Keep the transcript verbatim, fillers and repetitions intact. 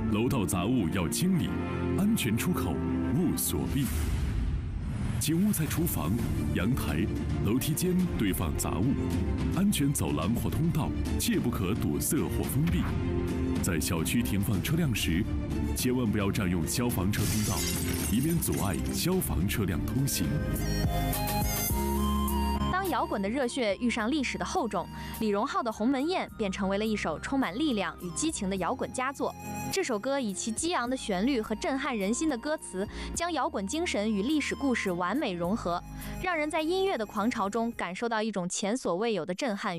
楼道杂物要清理，安全出口勿锁闭。请勿在厨房、阳台、楼梯间堆放杂物，安全走廊或通道切不可堵塞或封闭。在小区停放车辆时，千万不要占用消防车通道，以免阻碍消防车辆通行。 当摇滚的热血遇上历史的厚重，李荣浩的《鸿门宴》便成为了一首充满力量与激情的摇滚佳作。这首歌以其激昂的旋律和震撼人心的歌词，将摇滚精神与历史故事完美融合，让人在音乐的狂潮中感受到一种前所未有的震撼。